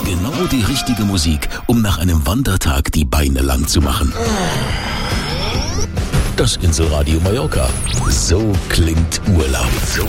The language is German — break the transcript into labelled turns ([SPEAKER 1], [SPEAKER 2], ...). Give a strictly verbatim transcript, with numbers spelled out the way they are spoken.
[SPEAKER 1] Genau die richtige Musik, um nach einem Wandertag die Beine lang zu machen. Das Inselradio Mallorca. So klingt Urlaub. So